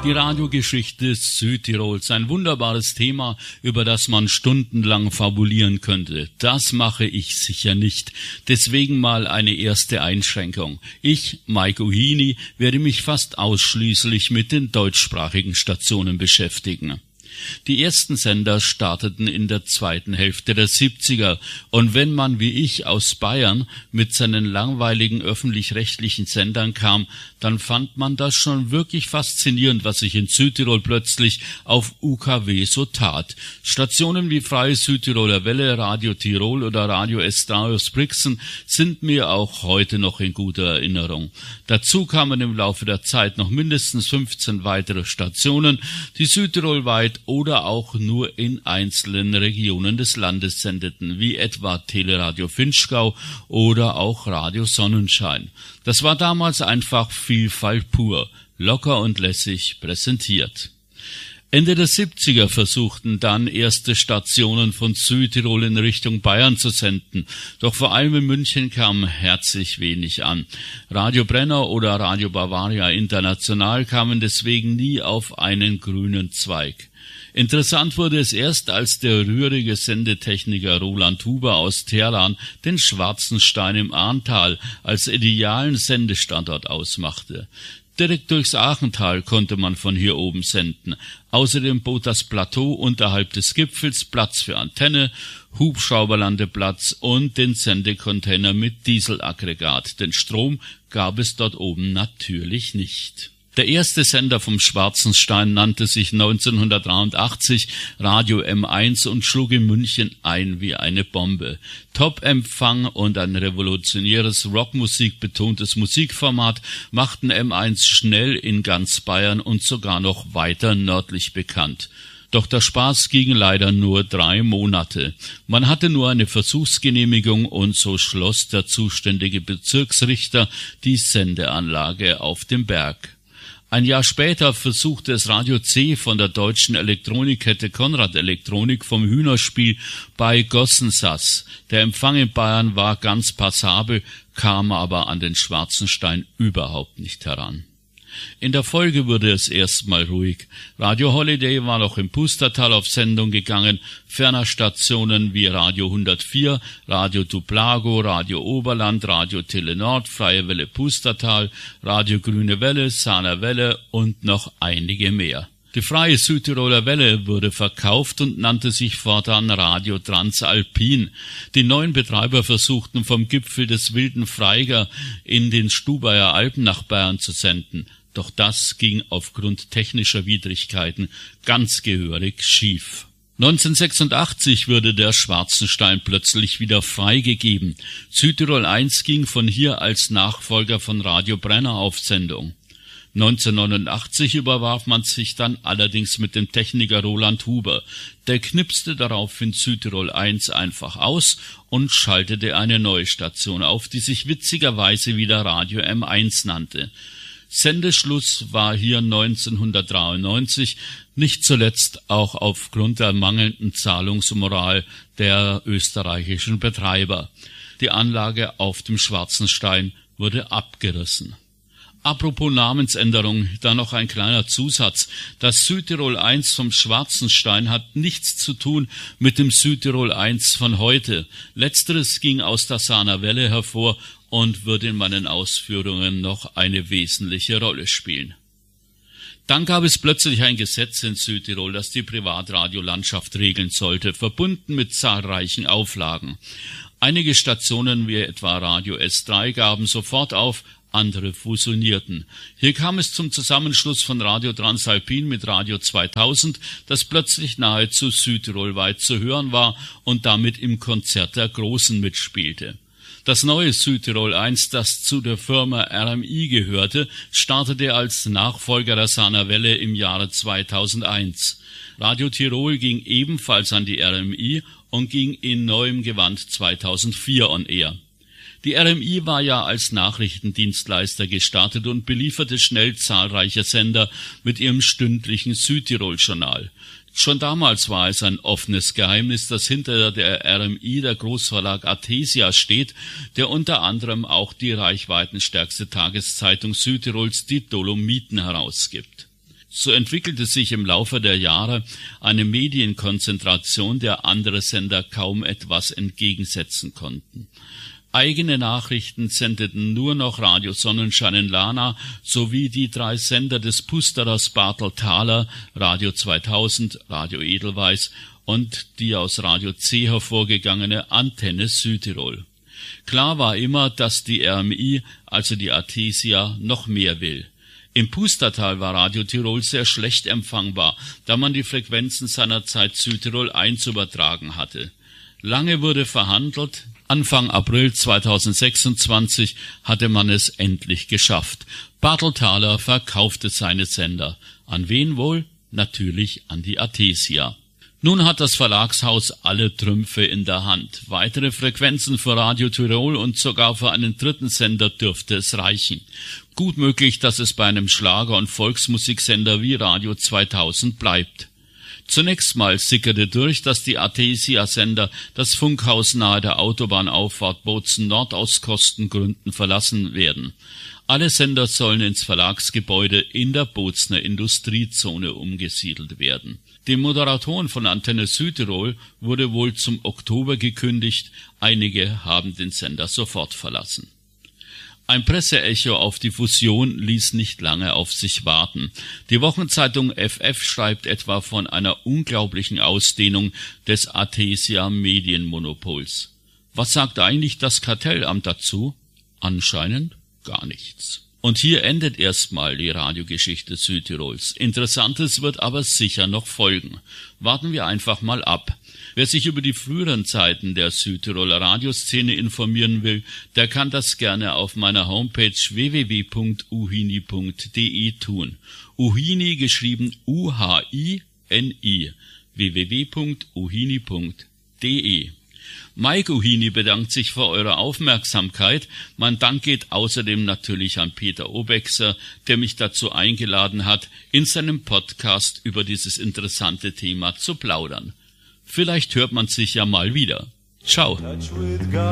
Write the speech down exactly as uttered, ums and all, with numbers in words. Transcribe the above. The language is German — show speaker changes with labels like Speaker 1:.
Speaker 1: Die Radiogeschichte Südtirols, ein wunderbares Thema, über das man stundenlang fabulieren könnte. Das mache ich sicher nicht. Deswegen mal eine erste Einschränkung. Ich, Mike Uhini, werde mich fast ausschließlich mit den deutschsprachigen Stationen beschäftigen. Die ersten Sender starteten in der zweiten Hälfte der siebziger, und wenn man wie ich aus Bayern mit seinen langweiligen öffentlich-rechtlichen Sendern kam, dann fand man das schon wirklich faszinierend, was sich in Südtirol plötzlich auf U K W so tat. Stationen wie Freie Südtiroler Welle, Radio Tirol oder Radio S drei aus Brixen sind mir auch heute noch in guter Erinnerung. Dazu kamen im Laufe der Zeit noch mindestens fünfzehn weitere Stationen, die südtirolweit oder auch nur in einzelnen Regionen des Landes sendeten, wie etwa Teleradio Vinschgau oder auch Radio Sonnenschein. Das war damals einfach Vielfalt pur, locker und lässig präsentiert. Ende der siebziger versuchten dann erste Stationen von Südtirol in Richtung Bayern zu senden, doch vor allem in München kam herzlich wenig an. Radio Brenner oder Radio Bavaria International kamen deswegen nie auf einen grünen Zweig. Interessant wurde es erst, als der rührige Sendetechniker Roland Huber aus Teheran den Schwarzenstein im Ahrntal als idealen Sendestandort ausmachte. Direkt durchs Aachental konnte man von hier oben senden. Außerdem bot das Plateau unterhalb des Gipfels Platz für Antenne, Hubschrauberlandeplatz und den Sendecontainer mit Dieselaggregat. Den Strom gab es dort oben natürlich nicht. Der erste Sender vom Schwarzenstein nannte sich neunzehnhundertdreiundachtzig Radio M eins und schlug in München ein wie eine Bombe. Top-Empfang und ein revolutionäres Rockmusik betontes Musikformat machten M eins schnell in ganz Bayern und sogar noch weiter nördlich bekannt. Doch der Spaß ging leider nur drei Monate. Man hatte nur eine Versuchsgenehmigung und so schloss der zuständige Bezirksrichter die Sendeanlage auf dem Berg. Ein Jahr später versuchte es Radio C von der deutschen Elektronikkette Konrad Elektronik vom Hühnerspiel bei Gossensass. Der Empfang in Bayern war ganz passabel, kam aber an den Schwarzenstein überhaupt nicht heran. In der Folge wurde es erstmal ruhig. Radio Holiday war noch im Pustertal auf Sendung gegangen, ferner Stationen wie Radio hundertvier, Radio Tuplago, Radio Oberland, Radio Telenord, Freie Welle Pustertal, Radio Grüne Welle, Saaner Welle und noch einige mehr. Die Freie Südtiroler Welle wurde verkauft und nannte sich fortan Radio Transalpin. Die neuen Betreiber versuchten vom Gipfel des Wilden Freiger in den Stubaier Alpen nach Bayern zu senden. Doch das ging aufgrund technischer Widrigkeiten ganz gehörig schief. neunzehnhundertsechsundachtzig wurde der Schwarzenstein plötzlich wieder freigegeben. Südtirol eins ging von hier als Nachfolger von Radio Brenner auf Sendung. neunzehnhundertneunundachtzig überwarf man sich dann allerdings mit dem Techniker Roland Huber. Der knipste daraufhin Südtirol eins einfach aus und schaltete eine neue Station auf, die sich witzigerweise wieder Radio M eins nannte. Sendeschluss war hier neunzehnhundertdreiundneunzig, nicht zuletzt auch aufgrund der mangelnden Zahlungsmoral der österreichischen Betreiber. Die Anlage auf dem Schwarzenstein wurde abgerissen. Apropos Namensänderung, da noch ein kleiner Zusatz. Das Südtirol eins vom Schwarzenstein hat nichts zu tun mit dem Südtirol eins von heute. Letzteres ging aus der Saaner Welle hervor und wird in meinen Ausführungen noch eine wesentliche Rolle spielen. Dann gab es plötzlich ein Gesetz in Südtirol, das die Privatradiolandschaft regeln sollte, verbunden mit zahlreichen Auflagen. Einige Stationen wie etwa Radio S drei gaben sofort auf, andere fusionierten. Hier kam es zum Zusammenschluss von Radio Transalpin mit Radio zweitausend, das plötzlich nahezu südtirolweit zu hören war und damit im Konzert der Großen mitspielte. Das neue Südtirol eins, das zu der Firma R M I gehörte, startete als Nachfolger der Saaner Welle im Jahre zweitausendeins. Radio Tirol ging ebenfalls an die R M I und ging in neuem Gewand zweitausendvier on air. Die R M I war ja als Nachrichtendienstleister gestartet und belieferte schnell zahlreiche Sender mit ihrem stündlichen Südtirol-Journal. Schon damals war es ein offenes Geheimnis, dass hinter der R M I der Großverlag Athesia steht, der unter anderem auch die reichweitenstärkste Tageszeitung Südtirols, die Dolomiten, herausgibt. So entwickelte sich im Laufe der Jahre eine Medienkonzentration, der andere Sender kaum etwas entgegensetzen konnten. Eigene Nachrichten sendeten nur noch Radio Sonnenschein in Lana sowie die drei Sender des Pusterers Bartel Thaler, Radio zweitausend, Radio Edelweiss und die aus Radio C hervorgegangene Antenne Südtirol. Klar war immer, dass die R M I, also die Artesia, noch mehr will. Im Pustertal war Radio Tirol sehr schlecht empfangbar, da man die Frequenzen seinerzeit Südtirol eins übertragen hatte. Lange wurde verhandelt, Anfang April zweitausendsechsundzwanzig hatte man es endlich geschafft. Bartel Thaler verkaufte seine Sender. An wen wohl? Natürlich an die Artesia. Nun hat das Verlagshaus alle Trümpfe in der Hand. Weitere Frequenzen für Radio Tirol und sogar für einen dritten Sender dürfte es reichen. Gut möglich, dass es bei einem Schlager- und Volksmusiksender wie Radio zweitausend bleibt. Zunächst mal sickerte durch, dass die Artesia-Sender das Funkhaus nahe der Autobahnauffahrt Bozen Nord aus Kostengründen verlassen werden. Alle Sender sollen ins Verlagsgebäude in der Bozener Industriezone umgesiedelt werden. Den Moderatoren von Antenne Südtirol wurde wohl zum Oktober gekündigt, einige haben den Sender sofort verlassen. Ein Presseecho auf die Fusion ließ nicht lange auf sich warten. Die Wochenzeitung F F schreibt etwa von einer unglaublichen Ausdehnung des Artesia-Medienmonopols. Was sagt eigentlich das Kartellamt dazu? Anscheinend gar nichts. Und hier endet erstmal die Radiogeschichte Südtirols. Interessantes wird aber sicher noch folgen. Warten wir einfach mal ab. Wer sich über die früheren Zeiten der Südtiroler Radioszene informieren will, der kann das gerne auf meiner Homepage w w w punkt uhini punkt d e tun. Uhini geschrieben U H I N I. w w w punkt uhini punkt d e. Mike Uhini bedankt sich für eure Aufmerksamkeit. Mein Dank geht außerdem natürlich an Peter Obexer, der mich dazu eingeladen hat, in seinem Podcast über dieses interessante Thema zu plaudern. Vielleicht hört man sich ja mal wieder. Ciao.